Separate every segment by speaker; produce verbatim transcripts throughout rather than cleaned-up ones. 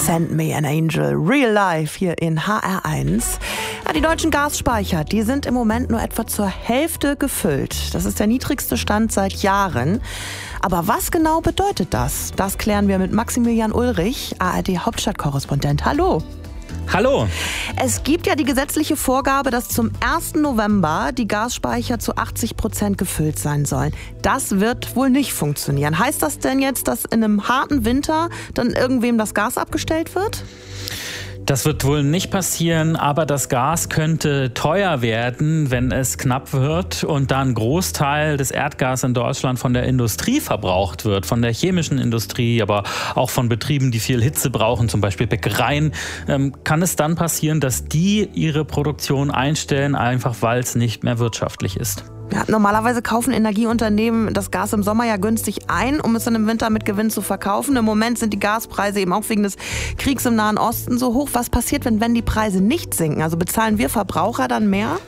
Speaker 1: Send Me an Angel, Real Life hier in H R eins. Ja, die deutschen Gasspeicher, die sind im Moment nur etwa zur Hälfte gefüllt. Das ist der niedrigste Stand seit Jahren. Aber was genau bedeutet das? Das klären wir mit Maximilian Ulrich, A R D-Hauptstadtkorrespondent. Hallo.
Speaker 2: Hallo.
Speaker 1: Es gibt ja die gesetzliche Vorgabe, dass zum ersten November die Gasspeicher zu achtzig Prozent gefüllt sein sollen. Das wird wohl nicht funktionieren. Heißt das denn jetzt, dass in einem harten Winter dann irgendwem das Gas abgestellt wird?
Speaker 2: Das wird wohl nicht passieren, aber das Gas könnte teuer werden, wenn es knapp wird und da ein Großteil des Erdgas in Deutschland von der Industrie verbraucht wird, von der chemischen Industrie, aber auch von Betrieben, die viel Hitze brauchen, zum Beispiel Bäckereien, ähm, kann es dann passieren, dass die ihre Produktion einstellen, einfach weil es nicht mehr wirtschaftlich ist.
Speaker 1: Ja, normalerweise kaufen Energieunternehmen das Gas im Sommer ja günstig ein, um es dann im Winter mit Gewinn zu verkaufen. Im Moment sind die Gaspreise eben auch wegen des Kriegs im Nahen Osten so hoch. Was passiert, wenn, wenn die Preise nicht sinken? Also bezahlen wir Verbraucher dann mehr?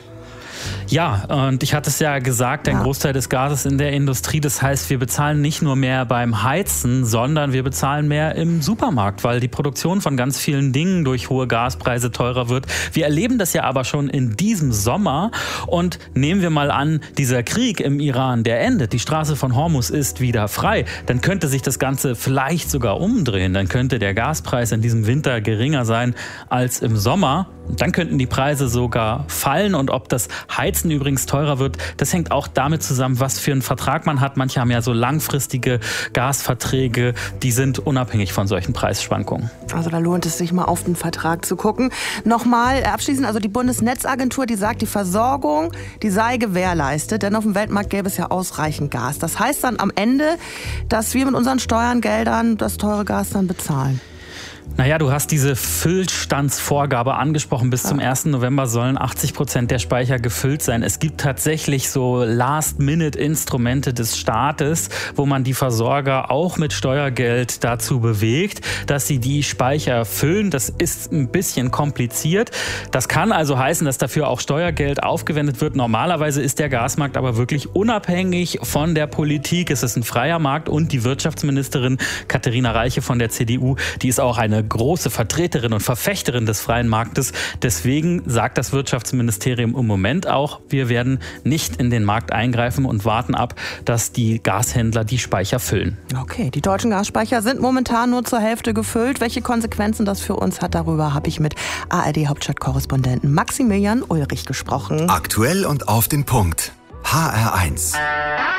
Speaker 2: Ja, und ich hatte es ja gesagt, ein
Speaker 1: ja.
Speaker 2: Großteil des Gases in der Industrie. Das heißt, wir bezahlen nicht nur mehr beim Heizen, sondern wir bezahlen mehr im Supermarkt, weil die Produktion von ganz vielen Dingen durch hohe Gaspreise teurer wird. Wir erleben das ja aber schon in diesem Sommer. Und nehmen wir mal an, dieser Krieg im Iran, der endet, die Straße von Hormuz ist wieder frei, dann könnte sich das Ganze vielleicht sogar umdrehen. Dann könnte der Gaspreis in diesem Winter geringer sein als im Sommer. Dann könnten die Preise sogar fallen. Und ob das Heizen übrigens teurer wird, das hängt auch damit zusammen, was für einen Vertrag man hat. Manche haben ja so langfristige Gasverträge, die sind unabhängig von solchen Preisschwankungen.
Speaker 1: Also da lohnt es sich mal auf den Vertrag zu gucken. Nochmal abschließend, also die Bundesnetzagentur, die sagt, die Versorgung, die sei gewährleistet, denn auf dem Weltmarkt gäbe es ja ausreichend Gas. Das heißt dann am Ende, dass wir mit unseren Steuergeldern das teure Gas dann bezahlen.
Speaker 2: Naja, du hast diese Füllstandsvorgabe angesprochen. Bis zum ersten November sollen achtzig Prozent der Speicher gefüllt sein. Es gibt tatsächlich so Last-Minute-Instrumente des Staates, wo man die Versorger auch mit Steuergeld dazu bewegt, dass sie die Speicher füllen. Das ist ein bisschen kompliziert. Das kann also heißen, dass dafür auch Steuergeld aufgewendet wird. Normalerweise ist der Gasmarkt aber wirklich unabhängig von der Politik. Es ist ein freier Markt und die Wirtschaftsministerin Katharina Reiche von der C D U, die ist auch eine große Vertreterin und Verfechterin des freien Marktes. Deswegen sagt das Wirtschaftsministerium im Moment auch, wir werden nicht in den Markt eingreifen und warten ab, dass die Gashändler die Speicher füllen.
Speaker 1: Okay, die deutschen Gasspeicher sind momentan nur zur Hälfte gefüllt. Welche Konsequenzen das für uns hat, darüber habe ich mit A R D-Hauptstadtkorrespondenten Maximilian Ulrich gesprochen.
Speaker 3: Aktuell und auf den Punkt. H R eins.